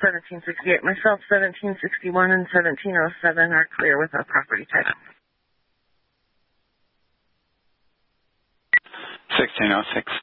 1768. Myself, 1761 and 1707 are clear with a property type. 1606.